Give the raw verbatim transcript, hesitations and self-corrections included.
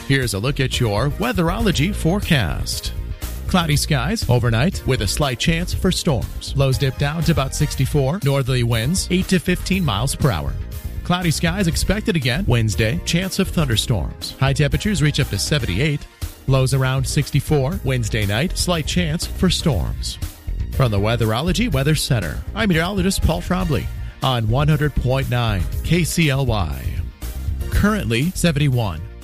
Here's a look at your Weatherology forecast. Cloudy skies overnight with a slight chance for storms. Lows dip down to about sixty-four. Northerly winds eight to fifteen miles per hour. Cloudy skies expected again Wednesday. Chance of thunderstorms. High temperatures reach up to seventy-eight. Lows around sixty-four. Wednesday night, slight chance for storms. From the Weatherology Weather Center, I'm meteorologist Paul Trombley on one hundred point nine K C L Y. Currently seventy-one.